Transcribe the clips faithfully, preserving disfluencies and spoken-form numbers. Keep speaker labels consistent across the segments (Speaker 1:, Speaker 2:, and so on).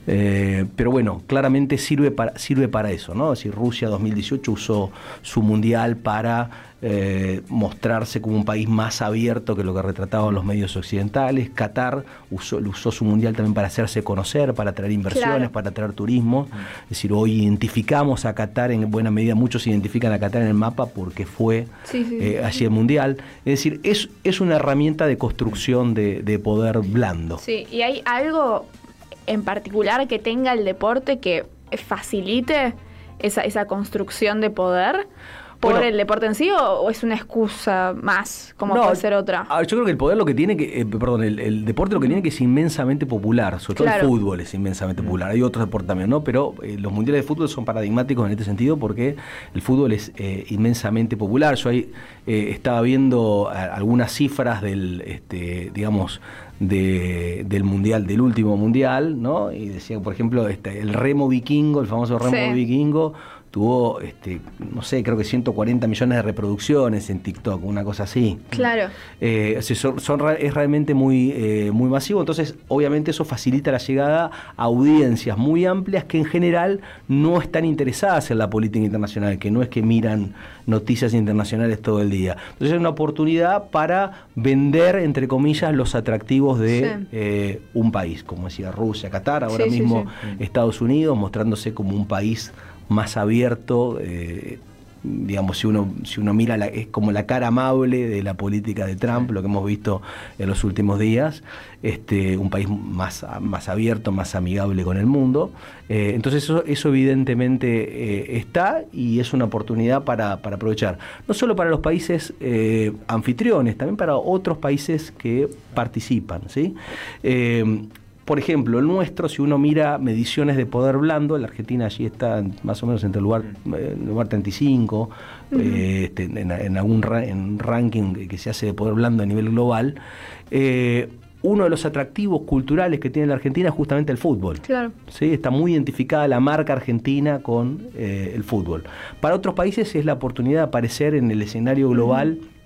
Speaker 1: Eh, pero bueno, claramente sirve para, sirve para eso, ¿no? Es decir, Rusia dos mil dieciocho usó su mundial para eh, mostrarse como un país más abierto que lo que retrataban los medios occidentales. Qatar usó, usó su mundial también para hacerse conocer, para atraer inversiones, claro, para atraer turismo. Es decir, hoy identificamos a Qatar en buena medida, muchos identifican a Qatar en el mapa porque fue
Speaker 2: sí, sí,
Speaker 1: eh,
Speaker 2: sí,
Speaker 1: allí
Speaker 2: sí.
Speaker 1: el mundial. Es decir, es, es una herramienta de construcción de, de poder blando.
Speaker 2: Sí, y hay algo en particular que tenga el deporte que facilite esa, esa construcción de poder por bueno, el deporte en sí, o, o es una excusa más, como no, puede ser otra.
Speaker 1: Yo creo que el poder lo que tiene que, eh, perdón, el, el deporte lo que tiene que es inmensamente popular, sobre todo claro, el fútbol es inmensamente popular, hay otros deportes también, ¿no? Pero eh, los mundiales de fútbol son paradigmáticos en este sentido porque el fútbol es eh, inmensamente popular. Yo ahí eh, estaba viendo a, algunas cifras del, este, digamos, de, del mundial, del último mundial, ¿no? Y decían, por ejemplo, este, el remo vikingo, el famoso remo sí. vikingo, tuvo, este, no sé, creo que ciento cuarenta millones de reproducciones en TikTok, una cosa así.
Speaker 2: Claro.
Speaker 1: Eh, son, son, es realmente muy, eh, muy masivo, entonces obviamente eso facilita la llegada a audiencias muy amplias que en general no están interesadas en la política internacional, que no es que miran noticias internacionales todo el día. Entonces es una oportunidad para vender, entre comillas, los atractivos de sí. eh, un país, como decía Rusia, Qatar, ahora sí, mismo sí, sí. Estados Unidos, mostrándose como un país más abierto, eh, digamos, si uno si uno mira, la, es como la cara amable de la política de Trump, sí. lo que hemos visto en los últimos días, este, un país más, más abierto, más amigable con el mundo. Eh, entonces eso, eso evidentemente eh, está y es una oportunidad para, para aprovechar, no solo para los países eh, anfitriones, también para otros países que participan, ¿sí? Eh, Por ejemplo, el nuestro, si uno mira mediciones de poder blando, la Argentina allí está más o menos entre el lugar, eh, lugar treinta y cinco, uh-huh. eh, este, en, en algún ra- en ranking que se hace de poder blando a nivel global. Eh, uno de los atractivos culturales que tiene la Argentina es justamente el fútbol.
Speaker 2: Claro.
Speaker 1: ¿Sí? Está muy identificada la marca argentina con eh, el fútbol. Para otros países es la oportunidad de aparecer en el escenario global. Uh-huh.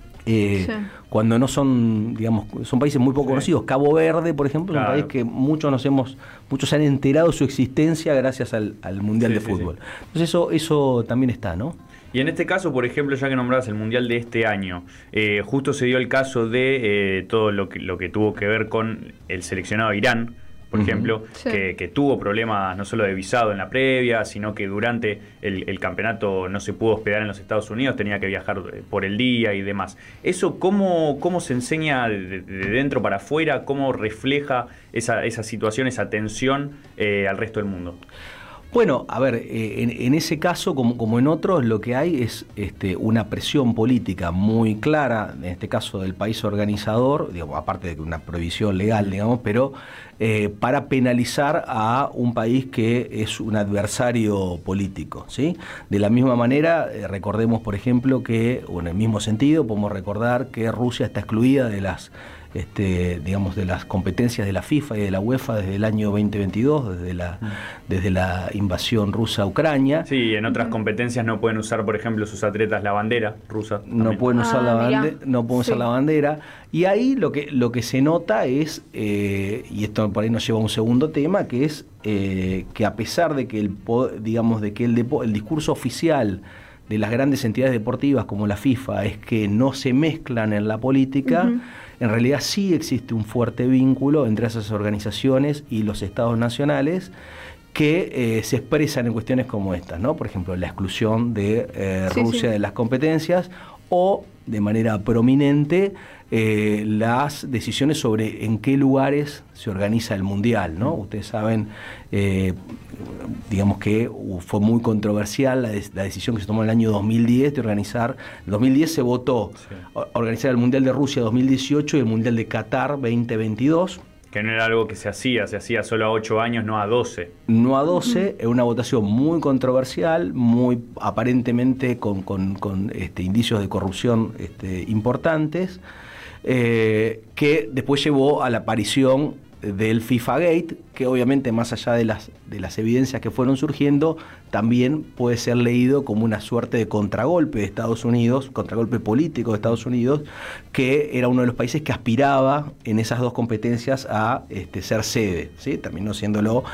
Speaker 1: Eh, sí. Cuando no son, digamos, son países muy poco sí. conocidos. Cabo Verde, por ejemplo, claro. es un país que muchos nos hemos, muchos se han enterado de su existencia gracias al, al Mundial sí, de sí, Fútbol. Sí. Entonces eso, eso también está, ¿no?
Speaker 3: Y en este caso, por ejemplo, ya que nombrabas el Mundial de este año, eh, justo se dio el caso de eh, todo lo que, lo que tuvo que ver con el seleccionado de Irán, por uh-huh. ejemplo, sí. que, que tuvo problemas no solo de visado en la previa, sino que durante el, el campeonato no se pudo hospedar en los Estados Unidos, tenía que viajar por el día y demás. ¿Eso cómo, cómo se enseña de, de dentro para afuera? ¿Cómo refleja esa, esa situación, esa tensión eh, al resto del mundo?
Speaker 1: Bueno, a ver, eh, en, en ese caso, como, como en otros, lo que hay es este, una presión política muy clara, en este caso del país organizador, digamos, aparte de una prohibición legal, digamos, pero eh, para penalizar a un país que es un adversario político, ¿sí? De la misma manera, eh, recordemos, por ejemplo, que, o en el mismo sentido, podemos recordar que Rusia está excluida de las Este, digamos, de las competencias de la FIFA y de la UEFA desde el año veinte veintidós, desde la, desde la invasión rusa a Ucrania.
Speaker 3: Sí, en otras competencias no pueden usar, por ejemplo, sus atletas la bandera rusa.
Speaker 1: No también. pueden usar, ah, la, bande no pueden sí. usar la bandera. Y ahí lo que, lo que se nota es, eh, y esto por ahí nos lleva a un segundo tema, que es eh, que a pesar de que el, digamos, de que el, depo el discurso oficial de las grandes entidades deportivas como la FIFA es que no se mezclan en la política, uh-huh. en realidad sí existe un fuerte vínculo entre esas organizaciones y los estados nacionales que eh, se expresan en cuestiones como estas, ¿no? Por ejemplo, la exclusión de eh, sí, Rusia sí. de las competencias o, de manera prominente, eh, las decisiones sobre en qué lugares se organiza el Mundial, ¿no? Ustedes saben, eh, digamos que fue muy controversial la, de, la decisión que se tomó en el año dos mil diez de organizar, en dos mil diez se votó sí. organizar el Mundial de Rusia dos mil dieciocho y el Mundial de Qatar veinte veintidós.
Speaker 3: Que no era algo que se hacía, se hacía solo a ocho años, no a doce.
Speaker 1: No a doce, es una votación muy controversial, muy aparentemente con, con, con este, indicios de corrupción este, importantes, eh, que después llevó a la aparición del FIFA Gate, que obviamente más allá de las, de las evidencias que fueron surgiendo, también puede ser leído como una suerte de contragolpe de Estados Unidos, contragolpe político de Estados Unidos, que era uno de los países que aspiraba en esas dos competencias a este, ser sede, ¿sí? Terminó siéndolo